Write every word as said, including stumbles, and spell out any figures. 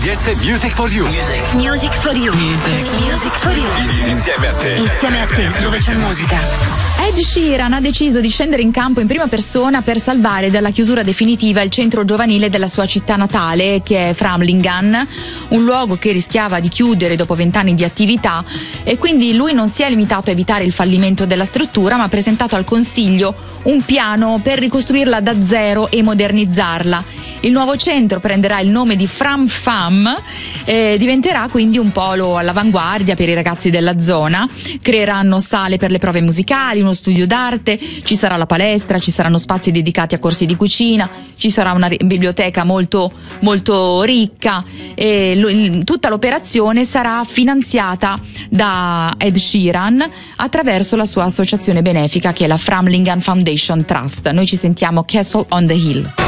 D S Music for You. Music, music for you. Music, music for you. Insieme a te. Insieme a te, dove c'è musica. Ed Sheeran ha deciso di scendere in campo in prima persona per salvare dalla chiusura definitiva il centro giovanile della sua città natale, che è Framlingan, un luogo che rischiava di chiudere dopo vent'anni di attività, e quindi lui non si è limitato a evitare il fallimento della struttura, ma ha presentato al Consiglio un piano per ricostruirla da zero e modernizzarla. Il nuovo centro prenderà il nome di FramFam e diventerà quindi un polo all'avanguardia per i ragazzi della zona. Creeranno sale per le prove musicali, uno studio d'arte, ci sarà la palestra, ci saranno spazi dedicati a corsi di cucina, ci sarà una biblioteca molto molto ricca e lo, tutta l'operazione sarà finanziata da Ed Sheeran attraverso la sua associazione benefica che è la Framlingan Foundation Trust. Noi ci sentiamo Castle on the Hill.